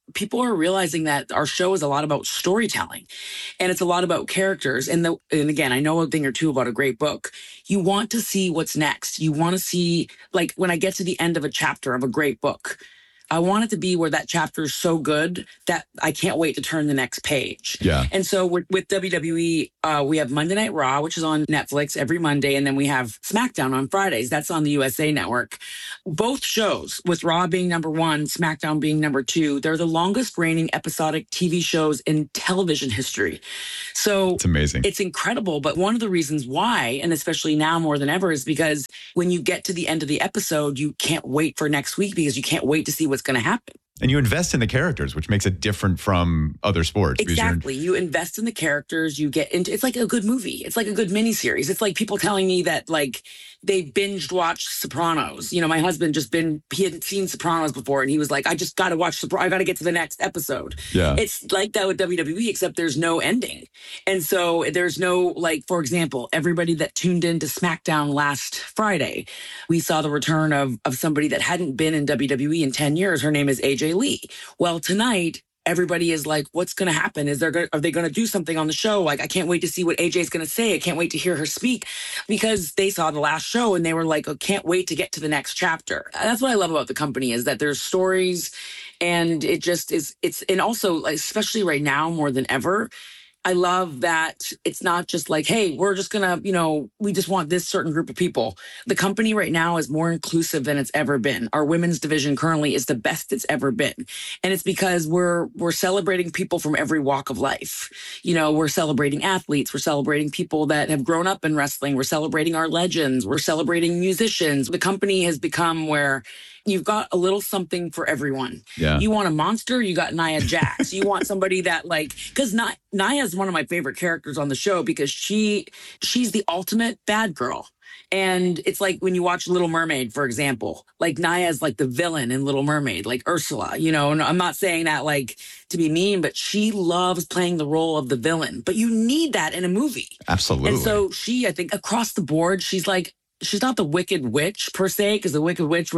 people are realizing that our show is a lot about storytelling and it's a lot about characters. And again, I know a thing or two about a great book. You want to see what's next. You want to see, like, when I get to the end of a chapter of a great book, I want it to be where that chapter is so good that I can't wait to turn the next page. Yeah. And so with WWE, we have Monday Night Raw, which is on Netflix every Monday. And then we have SmackDown on Fridays. That's on the USA Network. Both shows, with Raw being number 1, SmackDown being number 2, they're the longest reigning episodic TV shows in television history. So it's amazing. It's incredible. But one of the reasons why, and especially now more than ever, is because when you get to the end of the episode, you can't wait for next week because you can't wait to see what's going to happen. And you invest in the characters, which makes it different from other sports. Exactly. You invest in the characters. You get into, it's like a good movie. It's like a good miniseries. It's like people telling me that, like, they binged watched Sopranos. You know, my husband he hadn't seen Sopranos before, and he was like, I just got to watch Sopranos. I got to get to the next episode. Yeah. It's like that with WWE, except there's no ending. And so there's no, like, for example, everybody that tuned into SmackDown last Friday, we saw the return of somebody that hadn't been in WWE in 10 years. Her name is AJ Lee. Well, tonight, everybody is like, what's going to happen? Are they going to do something on the show? Like, I can't wait to see what AJ's going to say. I can't wait to hear her speak, because they saw the last show and they were like, oh, can't wait to get to the next chapter. That's what I love about the company, is that there's stories, and it just is. And also, especially right now more than ever, I love that it's not just like, hey, we're just going to, we just want this certain group of people. The company right now is more inclusive than it's ever been. Our women's division currently is the best it's ever been. And it's because we're celebrating people from every walk of life. We're celebrating athletes. We're celebrating people that have grown up in wrestling. We're celebrating our legends. We're celebrating musicians. The company has become where you've got a little something for everyone. Yeah. You want a monster, you got Nia Jax. You want somebody that, like, because Nia is one of my favorite characters on the show, because she's the ultimate bad girl. And it's like when you watch Little Mermaid, for example, like Nia is like the villain in Little Mermaid, like Ursula, and I'm not saying that like to be mean, but she loves playing the role of the villain. But you need that in a movie. Absolutely. And so I think across the board, she's not the Wicked Witch per se, because the Wicked Witch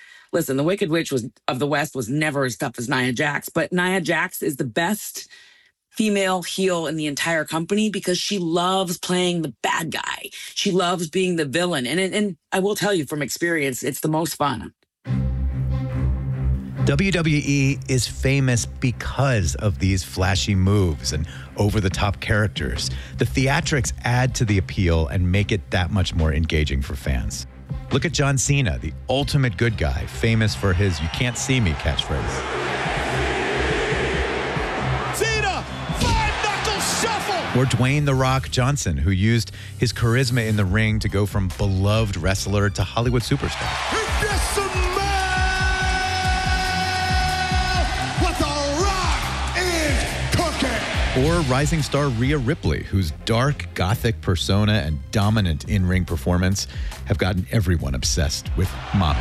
of the West was never as tough as Nia Jax. But Nia Jax is the best female heel in the entire company, because she loves playing the bad guy. She loves being the villain. And I will tell you from experience, it's the most fun. WWE is famous because of these flashy moves and over-the-top characters. The theatrics add to the appeal and make it that much more engaging for fans. Look at John Cena, the ultimate good guy, famous for his "you can't see me" catchphrase. Cena, five-knuckle shuffle! Or Dwayne "The Rock" Johnson, who used his charisma in the ring to go from beloved wrestler to Hollywood superstar. Or rising star Rhea Ripley, whose dark, gothic persona and dominant in-ring performance have gotten everyone obsessed with Mommy.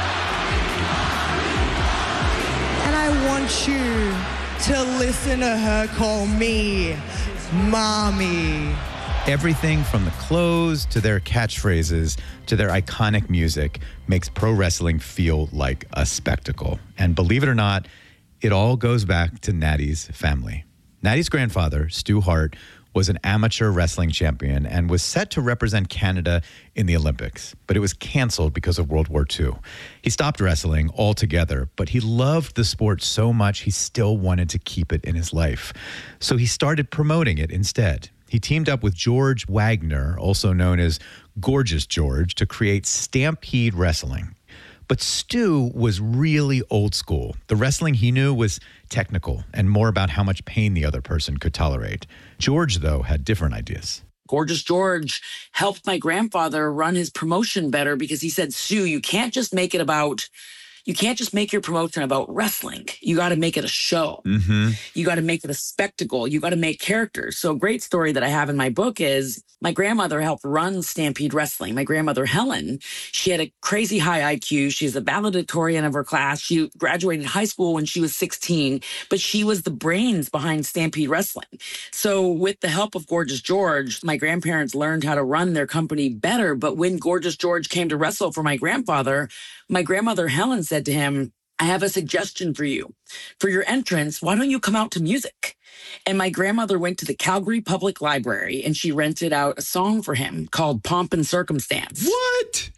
And I want you to listen to her call me Mommy. Everything from the clothes to their catchphrases to their iconic music makes pro wrestling feel like a spectacle. And believe it or not, it all goes back to Natty's family. Natty's grandfather, Stu Hart, was an amateur wrestling champion and was set to represent Canada in the Olympics, but it was canceled because of World War II. He stopped wrestling altogether, but he loved the sport so much he still wanted to keep it in his life. So he started promoting it instead. He teamed up with George Wagner, also known as Gorgeous George, to create Stampede Wrestling. But Stu was really old school. The wrestling he knew was technical and more about how much pain the other person could tolerate. George, though, had different ideas. Gorgeous George helped my grandfather run his promotion better, because he said, Stu, you can't just make your promotion about wrestling. You got to make it a show. Mm-hmm. You got to make it a spectacle. You got to make characters. So a great story that I have in my book is my grandmother helped run Stampede Wrestling. My grandmother, Helen, she had a crazy high IQ. She's a valedictorian of her class. She graduated high school when she was 16, but she was the brains behind Stampede Wrestling. So with the help of Gorgeous George, my grandparents learned how to run their company better. But when Gorgeous George came to wrestle for my grandfather, my grandmother, Helen, said to him, I have a suggestion for you. For your entrance, why don't you come out to music? And my grandmother went to the Calgary Public Library and she rented out a song for him called Pomp and Circumstance. What?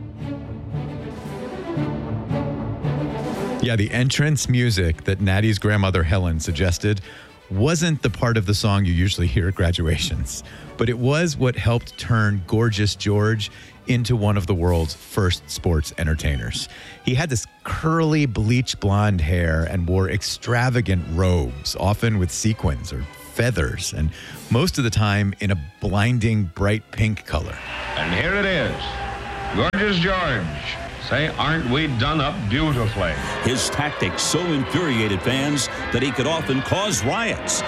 Yeah, the entrance music that Natty's grandmother Helen suggested wasn't the part of the song you usually hear at graduations, but it was what helped turn Gorgeous George into one of the world's first sports entertainers. He had this curly, bleach blonde hair and wore extravagant robes, often with sequins or feathers, and most of the time in a blinding bright pink color. And here it is, Gorgeous George. Say, aren't we done up beautifully? His tactics so infuriated fans that he could often cause riots.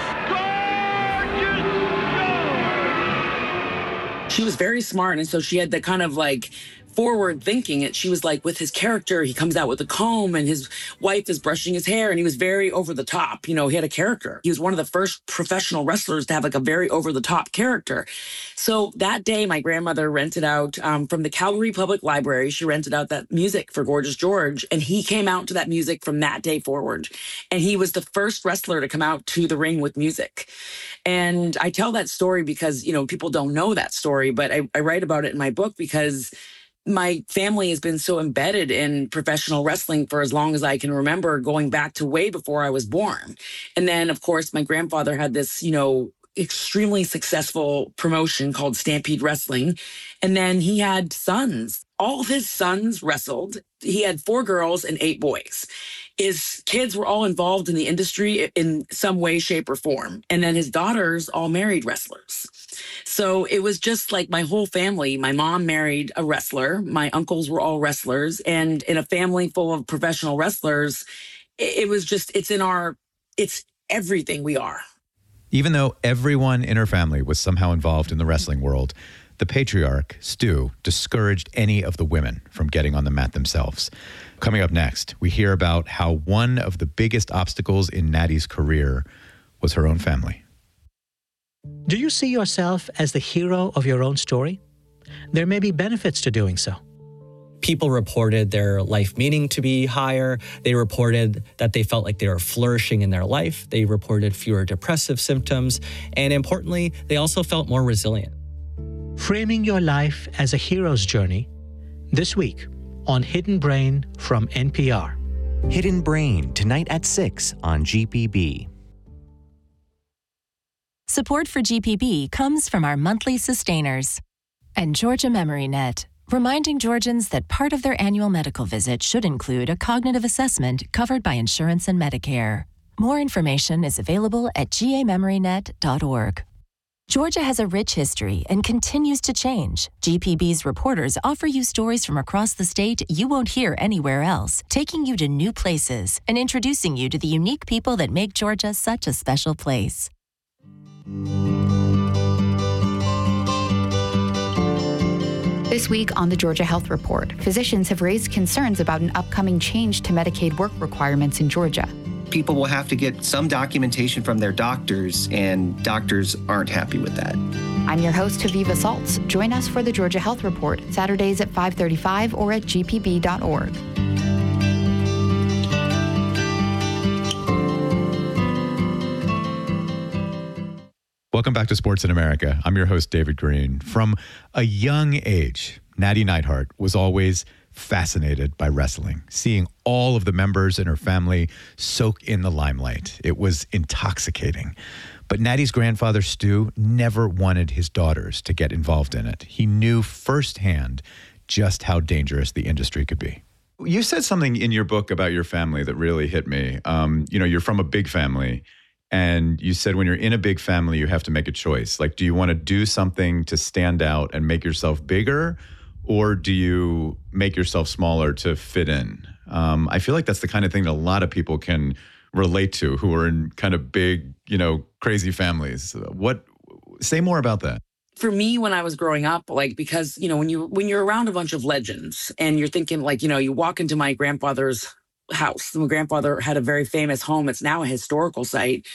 She was very smart, and so she had the kind of like forward thinking. She was like, with his character, he comes out with a comb and his wife is brushing his hair, and he was very over the top. You know, he had a character. He was one of the first professional wrestlers to have like a very over the top character. So that day, my grandmother rented out from the Calgary Public Library. She rented out that music for Gorgeous George, and he came out to that music from that day forward. And he was the first wrestler to come out to the ring with music. And I tell that story because, you know, people don't know that story, but I write about it in my book because my family has been so embedded in professional wrestling for as long as I can remember, going back to way before I was born. And then, of course, my grandfather had this, you know, extremely successful promotion called Stampede Wrestling. And then he had sons. All of his sons wrestled. He had 4 girls and 8 boys. His kids were all involved in the industry in some way, shape, or form. And then his daughters all married wrestlers. So it was just like my whole family. My mom married a wrestler. My uncles were all wrestlers. And in a family full of professional wrestlers, it was just, it's everything we are. Even though everyone in her family was somehow involved in the wrestling world, the patriarch, Stu, discouraged any of the women from getting on the mat themselves. Coming up next, we hear about how one of the biggest obstacles in Natty's career was her own family. Do you see yourself as the hero of your own story? There may be benefits to doing so. People reported their life meaning to be higher. They reported that they felt like they were flourishing in their life. They reported fewer depressive symptoms. And importantly, they also felt more resilient. Framing your life as a hero's journey, this week on Hidden Brain from NPR. Hidden Brain, tonight at 6 on GPB. Support for GPB comes from our monthly sustainers and Georgia MemoryNet, reminding Georgians that part of their annual medical visit should include a cognitive assessment covered by insurance and Medicare. More information is available at gamemorynet.org. Georgia has a rich history and continues to change. GPB's reporters offer you stories from across the state you won't hear anywhere else, taking you to new places and introducing you to the unique people that make Georgia such a special place. This week on the Georgia Health Report, physicians have raised concerns about an upcoming change to Medicaid work requirements in Georgia. People will have to get some documentation from their doctors, and doctors aren't happy with that. I'm your host, Haviva Saltz. Join us for the Georgia Health Report, Saturdays at 5:35 or at gpb.org. Welcome back to Sports in America. I'm your host, David Green. From a young age, Natty Neidhart was always fascinated by wrestling, seeing all of the members in her family soak in the limelight. It was intoxicating. But Natty's grandfather, Stu, never wanted his daughters to get involved in it. He knew firsthand just how dangerous the industry could be. You said something in your book about your family that really hit me. You're from a big family. And you said when you're in a big family, you have to make a choice. Like, do you want to do something to stand out and make yourself bigger? Or do you make yourself smaller to fit in? I feel like that's the kind of thing that a lot of people can relate to who are in kind of big, crazy families. Say more about that. For me, when I was growing up, because, when you're around a bunch of legends and you're thinking you walk into my grandfather's house. My grandfather had a very famous home. It's now a historical site.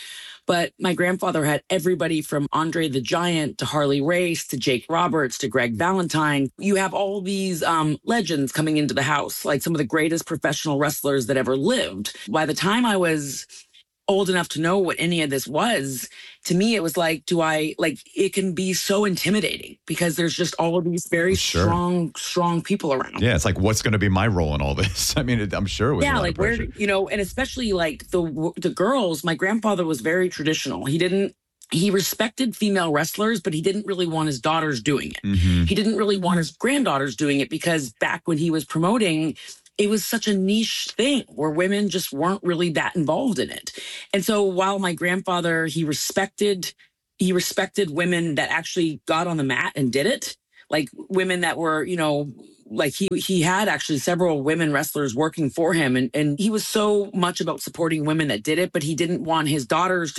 But my grandfather had everybody from Andre the Giant to Harley Race to Jake Roberts to Greg Valentine. You have all these legends coming into the house, like some of the greatest professional wrestlers that ever lived. By the time I was old enough to know what any of this was, to me, it was like, it can be so intimidating because there's just all of these very strong people around. Yeah, it's like, what's going to be my role in all this? I mean, I'm sure it was a lot of pressure. And especially like the girls, my grandfather was very traditional. He respected female wrestlers, but he didn't really want his daughters doing it. Mm-hmm. He didn't really want his granddaughters doing it because back when he was promoting, it was such a niche thing where women just weren't really that involved in it. And so while my grandfather, he respected women that actually got on the mat and did it, like women that were, like he had actually several women wrestlers working for him. And he was so much about supporting women that did it, but he didn't want his daughters